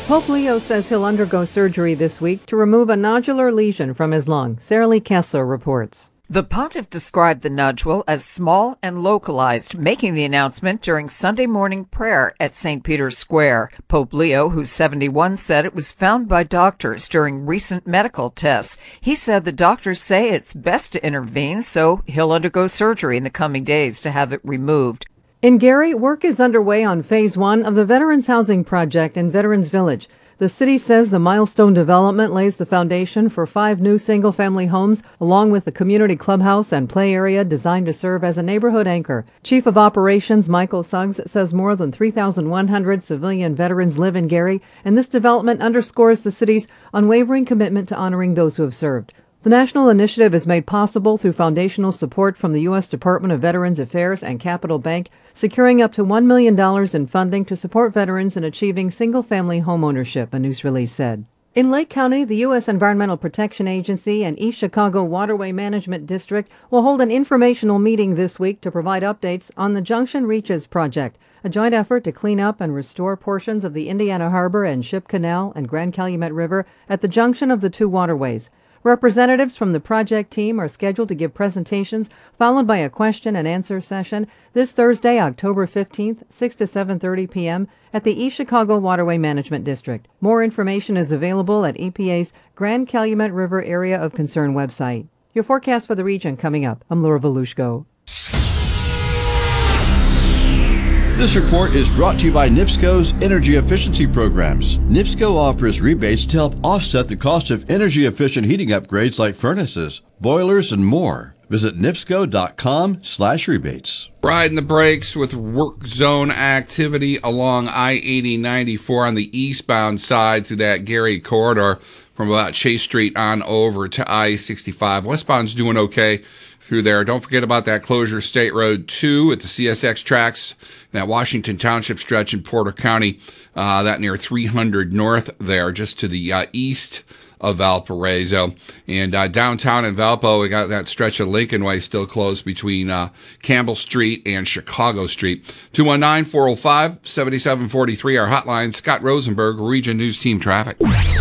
Pope Leo says he'll undergo surgery this week to remove a nodular lesion from his lung. Sarah Lee Kessler reports. The pontiff described the nodule as small and localized, making the announcement during Sunday morning prayer at St. Peter's Square. Pope Leo, who's 71, said it was found by doctors during recent medical tests. He said the doctors say it's best to intervene, so he'll undergo surgery in the coming days to have it removed. In Gary, work is underway on Phase 1 of the Veterans Housing Project in Veterans Village. The city says the milestone development lays the foundation for 5 new single-family homes, along with the community clubhouse and play area designed to serve as a neighborhood anchor. Chief of Operations Michael Suggs says more than 3,100 civilian veterans live in Gary, and this development underscores the city's unwavering commitment to honoring those who have served. The national initiative is made possible through foundational support from the U.S. Department of Veterans Affairs and Capital Bank, securing up to $1 million in funding to support veterans in achieving single-family home ownership, a news release said. In Lake County, the U.S. Environmental Protection Agency and East Chicago Waterway Management District will hold an informational meeting this week to provide updates on the Junction Reaches project, a joint effort to clean up and restore portions of the Indiana Harbor and Ship Canal and Grand Calumet River at the junction of the two waterways. Representatives from the project team are scheduled to give presentations, followed by a question and answer session this Thursday, October 15th, 6 to 7:30 p.m. at the East Chicago Waterway Management District. More information is available at EPA's Grand Calumet River Area of Concern website. Your forecast for the region coming up. I'm Laura Volushko. This report is brought to you by NIPSCO's energy efficiency programs. NIPSCO offers rebates to help offset the cost of energy-efficient heating upgrades like furnaces, boilers, and more. Visit nipsco.com/rebates. Riding the brakes with work zone activity along I-80-94 on the eastbound side through that Gary corridor from about Chase Street on over to I-65. Westbound's doing okay through there. Don't forget about that closure, State Road 2 at the CSX tracks, that Washington Township stretch in Porter County, that near 300 North there, just to the east of Valparaiso. And downtown in Valpo, we got that stretch of Lincoln Way still closed between Campbell Street and Chicago Street. 219-405-7743, our hotline. Scott Rosenberg, Region News Team Traffic.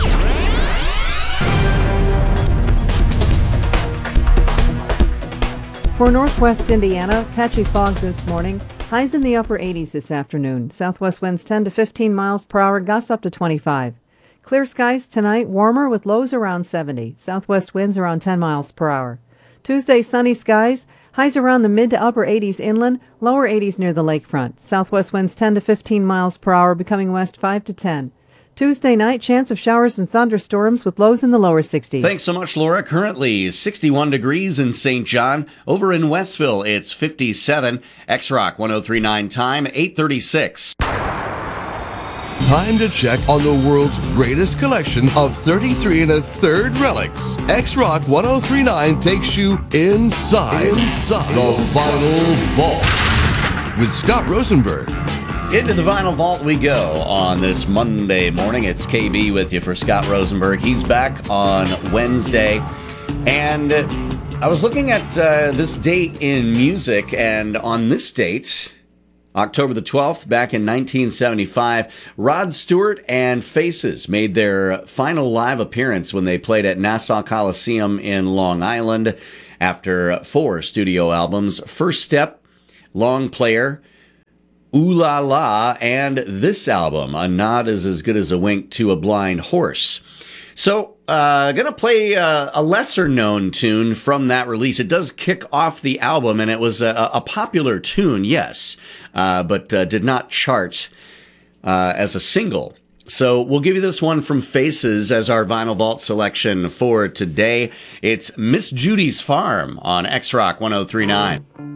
For northwest Indiana, patchy fog this morning. Highs in the upper 80s this afternoon. Southwest winds 10 to 15 miles per hour, gusts up to 25. Clear skies tonight, warmer with lows around 70. Southwest winds around 10 miles per hour. Tuesday, sunny skies. Highs around the mid to upper 80s inland, lower 80s near the lakefront. Southwest winds 10 to 15 miles per hour, becoming west 5 to 10. Tuesday night, chance of showers and thunderstorms with lows in the lower 60s. Thanks so much, Laura. Currently 61 degrees in St. John. Over in Westville, it's 57. X-Rock 1039 time, 8:36. Time to check on the world's greatest collection of 33 1/3 relics. X-Rock 1039 takes you inside the Vinyl Vault with Scott Rosenberg. Into the Vinyl Vault we go on this Monday morning. It's KB with you for Scott Rosenberg. He's back on Wednesday. And I was looking at this date in music, and on this date, October the 12th, back in 1975, Rod Stewart and Faces made their final live appearance when they played at Nassau Coliseum in Long Island after 4 studio albums: First Step, Long Player, Ooh La La, and this album, A Nod Is As Good As a Wink to a Blind Horse. So, gonna play a lesser-known tune from that release. It does kick off the album, and it was a popular tune, yes, but did not chart as a single. So we'll give you this one from Faces as our Vinyl Vault selection for today. It's Miss Judy's Farm on X-Rock 1039.